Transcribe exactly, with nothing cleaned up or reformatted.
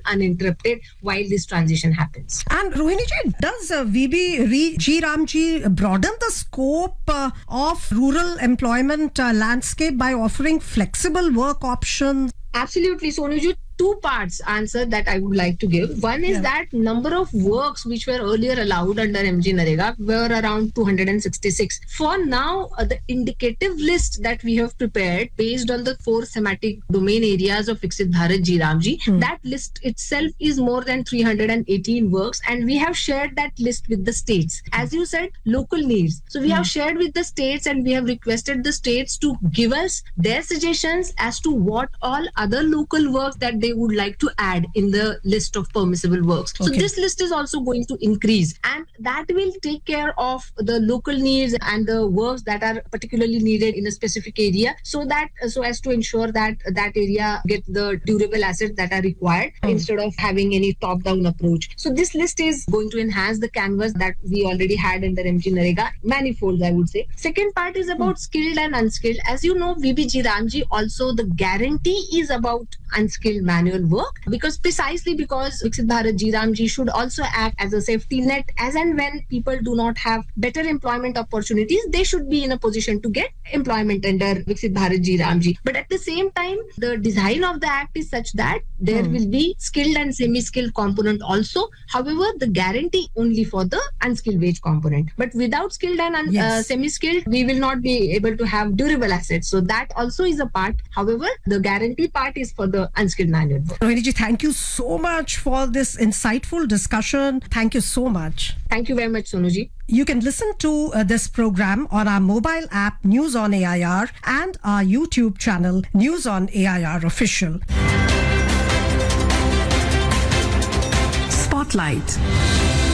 uninterrupted while this transition happens. And Rohini ji, does uh, V B G Ramji broaden the scope uh, of rural employment uh, landscape by offering flexible work options? Absolutely, Sonuji. Two parts answer that I would like to give. One is yeah. that number of works which were earlier allowed under M G Narega were around two hundred sixty-six. For now, uh, the indicative list that we have prepared based on the four thematic domain areas of Viksit Bharat G Ramji, hmm. that list itself is more than three hundred eighteen works, and we have shared that list with the states. As you said, local needs. So we hmm. have shared with the states, and we have requested the states to give us their suggestions as to what all other local works that they they would like to add in the list of permissible works. Okay. So this list is also going to increase, and that will take care of the local needs and the works that are particularly needed in a specific area, so that so as to ensure that that area get the durable assets that are required mm. instead of having any top-down approach. So this list is going to enhance the canvas that we already had under M G Narega, manifolds I would say. Second part is about mm. skilled and unskilled. As you know, V B G Ramji also the guarantee is about unskilled manual work, because precisely because Viksit Bharat G Ramji should also act as a safety net, as and when people do not have better employment opportunities, they should be in a position to get employment under Viksit Bharat G Ramji. But at the same time, the design of the act is such that there hmm. will be skilled and semi-skilled component also. However, the guarantee only for the unskilled wage component. But without skilled and un- yes. uh, semi-skilled, we will not be able to have durable assets. So that also is a part. However, the guarantee part is for the unskilled manual work. Rohini ji, thank you so much for this insightful discussion. Thank you so much. Thank you very much, Sonuji. You can listen to uh, this program on our mobile app News on A I R and our YouTube channel News on A I R Official. Spotlight.